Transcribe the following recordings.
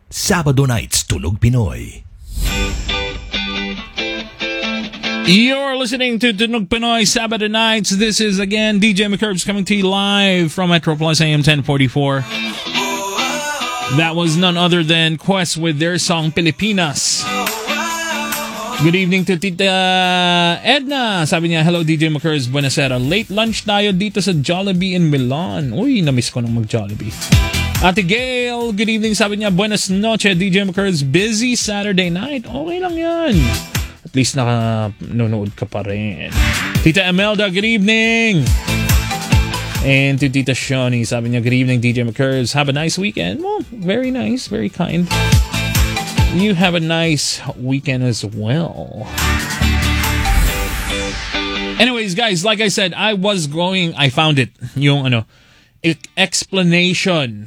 Sabado Nights Tunog Pinoy. You're listening to Tunog Pinoy Sabado Nights. This is again DJ McCurbs coming to you live from Metroplus AM 1044. That was none other than Quest with their song Pilipinas. Good evening to Tita Edna. Sabi niya, hello DJ McCurbs, buonasera. Late lunch tayo dito sa Jollibee in Milan. Uy, namiss ko nang mag-Jollibee. Ate Gail, good evening. Sabi niya, buenas noche DJ McCurbs. Busy Saturday night. Okay lang yan. At least nanonood ka pa rin. Tita Emelda, good evening. And to Tita Shoni, sabi niya, good evening DJ McCurbs. Have a nice weekend. Well, very nice, very kind. You have a nice weekend as well. Anyways, guys, like I said, I found it. Yung explanation.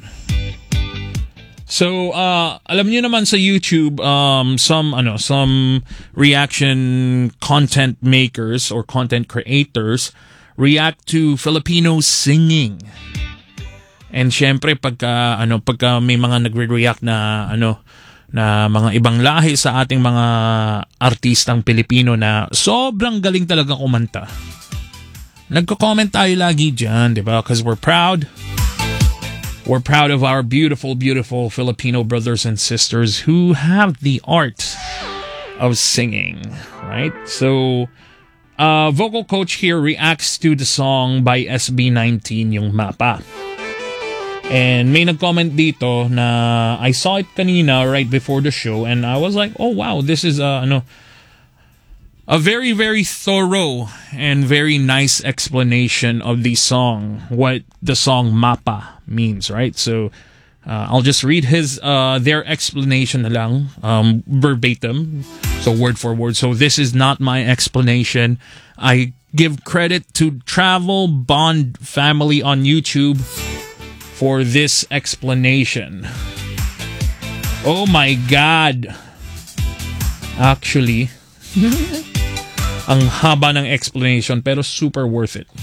So, alam niyo naman sa YouTube, some reaction content makers or content creators react to Filipino singing. And syempre pagka may mga nagre-react na mga ibang lahi sa ating mga artistang Pilipino na sobrang galing talaga kumanta. Nagko-comment tayo lagi diyan, 'di ba? Because we're proud. We're proud of our beautiful, beautiful Filipino brothers and sisters who have the art of singing, right? So, vocal coach here reacts to the song by SB19, yung Mapa. And may nag-comment dito na I saw it kanina right before the show and I was like, oh wow, this is a very, very thorough and very nice explanation of the song, what the song Mapa means, right? So, I'll just read their explanation na lang, verbatim, so word for word. So this is not my explanation. I give credit to Travel Bond Family on YouTube for this explanation. Oh my God! Actually, ang haba ng explanation pero super worth it.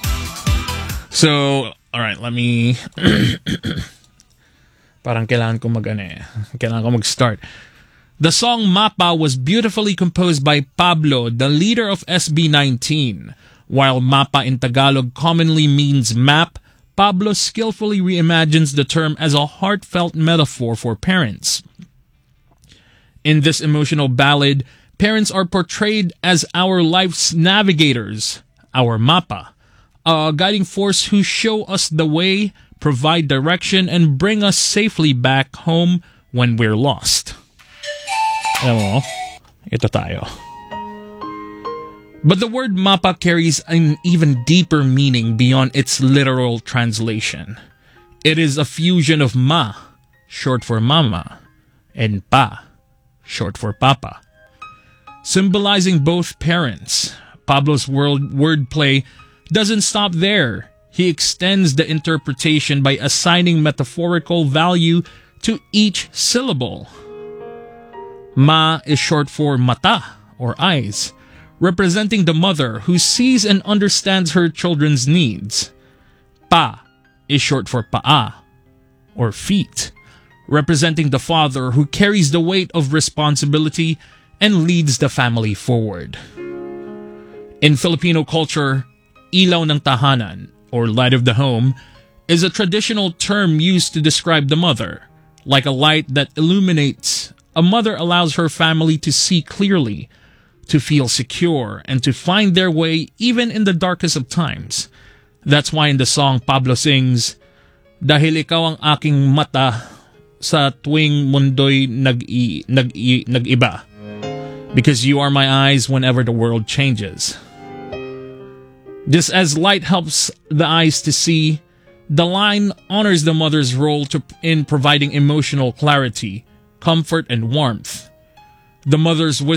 So, alright, let me parang kailangan ko mag-start. The song Mapa was beautifully composed by Pablo, the leader of SB19. While Mapa in Tagalog commonly means map, Pablo skillfully reimagines the term as a heartfelt metaphor for parents. In this emotional ballad, parents are portrayed as our life's navigators, our Mapa, a guiding force who show us the way, provide direction, and bring us safely back home when we're lost. Alam mo, ito tayo. But the word Mapa carries an even deeper meaning beyond its literal translation. It is a fusion of Ma, short for Mama, and Pa, short for Papa. Symbolizing both parents, Pablo's wordplay doesn't stop there. He extends the interpretation by assigning metaphorical value to each syllable. Ma is short for mata, or eyes, representing the mother who sees and understands her children's needs. Pa is short for paa, or feet, representing the father who carries the weight of responsibility and leads the family forward. In Filipino culture, ilaw ng tahanan, or light of the home, is a traditional term used to describe the mother. Like a light that illuminates, a mother allows her family to see clearly, to feel secure, and to find their way even in the darkest of times. That's why in the song Pablo sings, dahil ikaw ang aking mata sa tuwing mundo'y nag-iba. Because you are my eyes whenever the world changes. Just as light helps the eyes to see, the line honors the mother's role in providing emotional clarity, comfort, and warmth. The mother's